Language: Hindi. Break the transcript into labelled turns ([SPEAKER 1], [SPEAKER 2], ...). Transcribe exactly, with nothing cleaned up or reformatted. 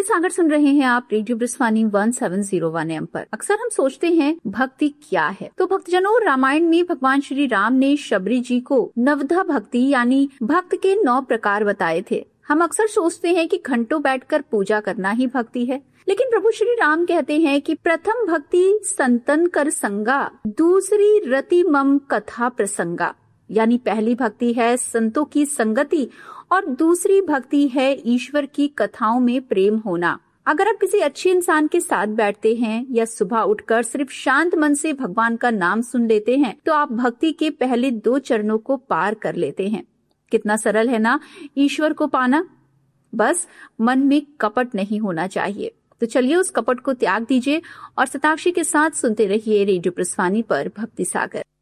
[SPEAKER 1] सागर सुन रहे हैं आप radio ब्रिस्वानी one seven zero one M पर। अक्सर हम सोचते हैं भक्ति क्या है, तो भक्तजनों, रामायण में भगवान श्री राम ने शबरी जी को नवधा भक्ति यानी भक्त के नौ प्रकार बताए थे। हम अक्सर सोचते हैं कि घंटों बैठकर पूजा करना ही भक्ति है, लेकिन प्रभु श्री राम कहते हैं कि प्रथम भक्ति संतन कर संगा, दूसरी रति मम कथा प्रसंगा। यानी पहली भक्ति है संतों की संगति और दूसरी भक्ति है ईश्वर की कथाओं में प्रेम होना। अगर आप किसी अच्छे इंसान के साथ बैठते हैं या सुबह उठकर सिर्फ शांत मन से भगवान का नाम सुन लेते हैं, तो आप भक्ति के पहले दो चरणों को पार कर लेते हैं। कितना सरल है ना ईश्वर को पाना। बस मन में कपट नहीं होना चाहिए। तो चलिए उस कपट को त्याग दीजिए और शताक्षी के साथ सुनते रहिए रेडियो ब्रिस्वानी पर भक्ति सागर।